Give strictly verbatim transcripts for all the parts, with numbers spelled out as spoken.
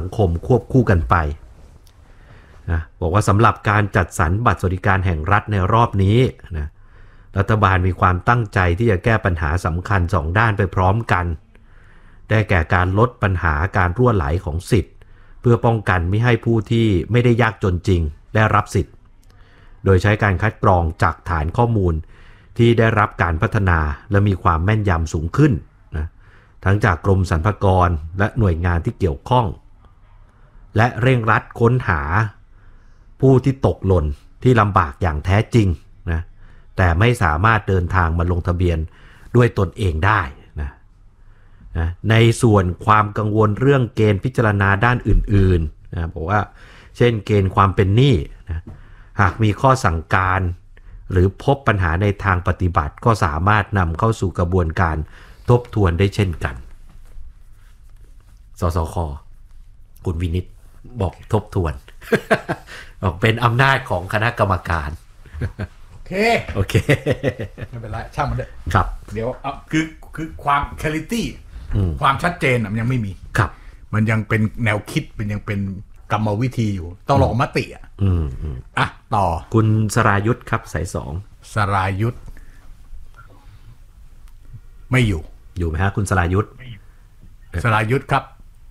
งคมควบคู่กันไปนะบอกว่าสำหรับการจัดสรรบัตรสวัสดิการแห่งรัฐในรอบนี้นะรัฐบาลมีความตั้งใจที่จะแก้ปัญหาสำคัญสองด้านไปพร้อมกันได้แก่การลดปัญหาการรั่วไหลของสิทธิ์เพื่อป้องกันไม่ให้ผู้ที่ไม่ได้ยากจนจริงได้รับสิทธิ์โดยใช้การคัดกรองจากฐานข้อมูลที่ได้รับการพัฒนาและมีความแม่นยำสูงขึ้นนะทั้งจากกรมสรรพากรและหน่วยงานที่เกี่ยวข้องและเร่งรัดค้นหาผู้ที่ตกหล่นที่ลำบากอย่างแท้จริงนะแต่ไม่สามารถเดินทางมาลงทะเบียนด้วยตนเองได้นะนะในส่วนความกังวลเรื่องเกณฑ์พิจารณาด้านอื่นๆนะบอกว่าเช่นเกณฑ์ความเป็นหนี้นะหากมีข้อสั่งการหรือพบปัญหาในทางปฏิบัติก็สามารถนำเข้าสู่กระบวนการทบทวนได้เช่นกันสสค.คุณวินิตบอกทบทวน บอกเป็นอำนาจของคณะกรรมการโอเคโอเคไม่เป็นไรช่างมันเถอะครับเดี๋ยวเอาคือคือความ clarity ความชัดเจนมันยังไม่มีครับมันยังเป็นแนวคิดเป็นยังเป็นกรรมวิธีอยู่ต้องรอมติอ่ะอืมอ่ะต่อคุณสรายุทธครับสายสองสรายุทธไม่อยู่อยู่ไหมฮะคุณสรายุทธสรายุทธครับ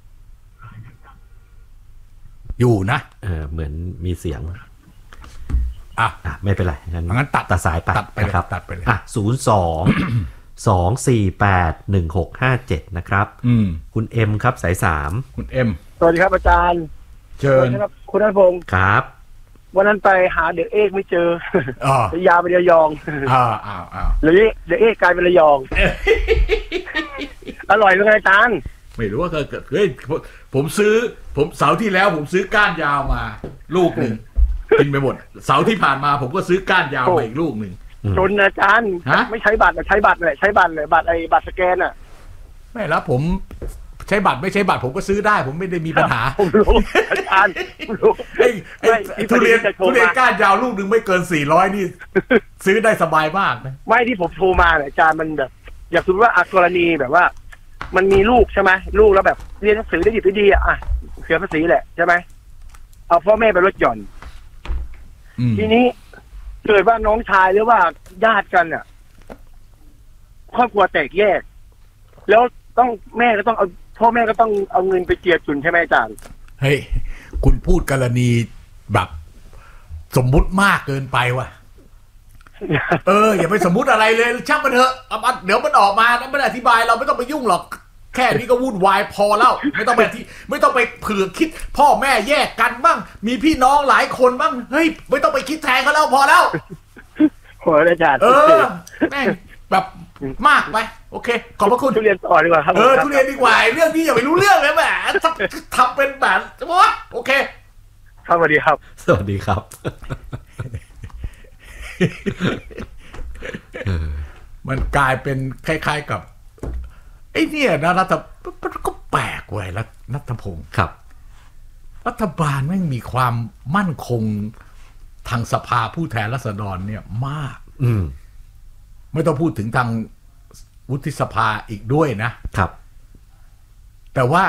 อยู่นะเออเหมือนมีเสียงอ่ะอ่ะไม่เป็นไรงั้นงั้นตัดตัดสายไปตัดไปนะครับตัดไปเลยอ่ะศูนย์สองสองสี่แปดหนึ่งหกห้าเจ็ดนะครับอืมคุณเอ็มครับสายสามคุณเอ็มสวัสดีครับอาจารย์เชิญครับคุณณพงศ์ครับวันนั้นไปหาเด็กเอกไม่เจออ๋อยาไประยองอ้าวอ้าวอ้าวเลยเด็กเอกกลายเป็นระยองอร่อยเลยอาจารย์ไม่รู้ว่าเคยเฮ้ยผมซื้อผมเสาร์ที่แล้วผมซื้อก้านยาวมาลูกหนึ่งกินไปหมดเสาร์ที่ผ่านมาผมก็ซื้อก้านยาวมาอีกลูกหนึ่งจนอาจารย์ไม่ใช้บัตรใช้บัตรเลยใช้บัตรเลยบัตรไอ้บัตรสแกนอ่ะไม่แล้วผมใช้บัตรไม่ใช้บัตรผมก็ซื้อได้ผมไม่ได้มีปัญหาผมรู้อาจารย์รู้ไอ้ไอ้ทุเรียนทุเรียนก้านยาวลูกหนึ่งไม่เกินสี่ร้อยนี่ซื้อได้สบายมากนะไม่ที่ผมโทรมาเนี่ยอาจารย์มันแบบอยากรู้ว่ากรณีแบบว่ามันมีลูกใช่ไหมลูกแล้วแบบเรียนหนังสือได้ดีได้ดีอ่ะเสียภาษีแหละใช่ไหมเอาพ่อแม่ไปลดหย่อนทีนี้เกิดว่าน้องชายหรือว่าญาติกันอ่ะครอบครัวแตกแยกแล้วต้องแม่ก็ต้องเอาพ่อแม่ก็ต้องเอาเงินไปเจียดจุนใช่ไหมอาจารย์เฮ้ยคุณพูดกรณีแบบสมมุติมากเกินไปว่ะเอออย่าไปสมมุติอะไรเลยช่างมันเถอะเดี๋ยวมันออกมาแล้วไม่ได้อธิบายเราไม่ต้องไปยุ่งหรอกแค่นี้ก็วุ่นวายพอแล้วไม่ต้องไปที่ไม่ต้องไปเผื่อคิดพ่อแม่แยกกันบ้างมีพี่น้องหลายคนบ้างเฮ้ยไม่ต้องไปคิดแทนเขาแล้วพอแล้วโหอาจารย์เออแม่งแบบมากไปโอเคขอบพระคุณทุเรียนต่อดีกว่าครับเออทุเรียนดีกว่าเรื่องนี้อย่าไปรู้เรื่องเลยแหมทำเป็นแบบว่าโอเคครับสวัสดีครับสวัสดีครับมันกลายเป็นคล้ายๆกับไอ้เนี่ยนะรัฐมันก็แปลกเว้ยแล้วรัฐพงศ์ครับรัฐบาลแม่งมีความมั่นคงทางสภาผู้แทนราษฎรเนี่ยมากอืมไม่ต้องพูดถึงทางวุฒิสภาอีกด้วยนะครับแต่ว่า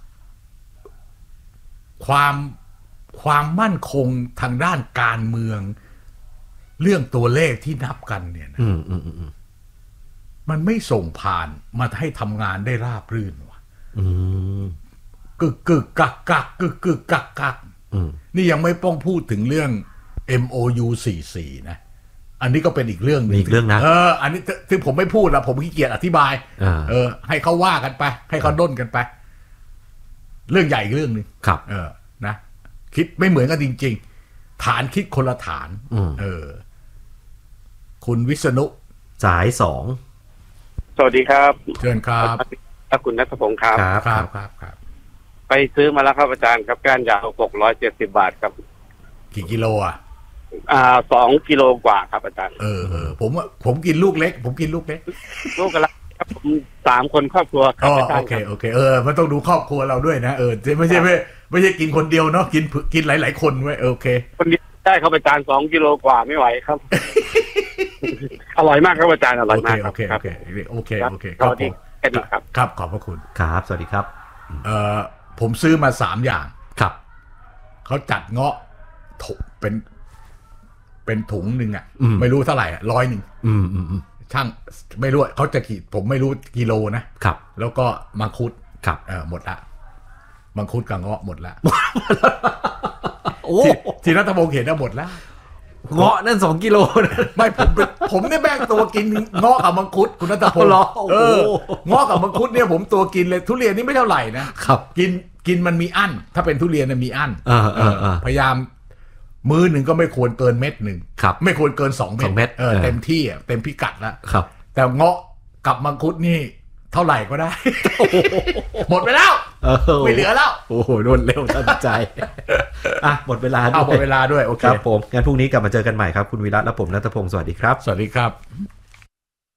ความความมั่นคงทางด้านการเมืองเรื่องตัวเลขที่นับกันเนี่ยนะมันไม่ส่งผ่านมาให้ทำงานได้ราบรื่นว่ะกึกกึกกักกักกึกกึกกักกักนี่ยังไม่ต้องพูดถึงเรื่อง เอ็ม โอ ยู สี่สิบสี่ นะอันนี้ก็เป็นอีกเรื่องนึงอีกเรื่องนะเอออันนี้ที่ผมไม่พูดแล้วผมขี้เกียจอธิบายเออให้เขาว่ากันไปให้เขาด้นกันไปเรื่องใหญ่อีกเรื่องนึงครับเออนะคิดไม่เหมือนกันจริงๆฐานคิดคนละฐานเออคุณวิษณุสายสองสวัสดีครับเชิญครับคุณณัฐพงศ์ครับครับครับครับไปซื้อมาแล้วครับอาจารย์ครับก้านยาวหกร้อยเจ็ดสิบบาทครับกี่กิโลอ่ะอ่าสองกิโลกว่าครับอาจารย์เออเออผมผมกินลูกเล็กผมกินลูกเล็กลูกกันละครับผมสามคนครอบครัวครับอาจารย์โอเคโอเคเออมันต้องดูครอบครัวเราด้วยนะเออไม่ใช่ไม่ไม่ใช่กินคนเดียวเนาะกินกินหลายๆคนไว้โอเคคนเดียวได้ครับอาจารย์สองกิโลกว่าไม่ไหวครับอร่อยมากครับอาจารย์อร่อยมากโอเคโอเคโอเคโอเคโอเคครับผมครับครับขอบพระคุณครับสวัสดีครับเอ่อผมซื้อมาสามอย่างครับเขาจัดเงาะถุงเป็นเป็นถุงหนึ่งอ่ะอืมไม่รู้เท่าไหร่อ่ะร้อยหนึ่งอืมอืมอืมช่างไม่รู้เขาจะกี่ผมไม่รู้กิโลนะครับ แล้วก็มังคุดครับเออหมดละมังคุดกับเงาะหมดละโอ้ที่ที่รัฐบงศ์เห็นอะหมดแล้วเงาะนั่นสองกิโลนะไม่ผมเป็นผมเนี่ยแบ่งตัวกินเงาะกับมังคุดคุณรัตพงศ์เอาเหรอโอ้โหเออเงาะกับมังคุดเนี่ยผมตัวกินเลยทุเรียนนี่ไม่เท่าไหร่นะครับ กินกินมันมีอั้นถ้าเป็นทุเรียนเนี่ยมีอั้นเออเออเออพยายามมื้อหนึ่งก็ไม่ควรเกินเม็ดหนึ่งครับไม่ควรเกินสองเม็สองเม็ดเออเออเต็มที่อ่ะเต็มพิกัดแล้วครับแต่เงาะกับมังคุดนี่เท่าไหร่ก็ได้ หมดไปแล้วเออไม่เหลือแล้วโอ้โหรวดเร็วทันใจ อ่ะหมดเวลาด้เอาวยหมดเวลาด้วยโอเคครับผมงั้นพรุ่งนี้กลับมาเจอกันใหม่ครับคุณวิรัตและผมณัฐพงศ์สวัสดีครับสวัสดีครับ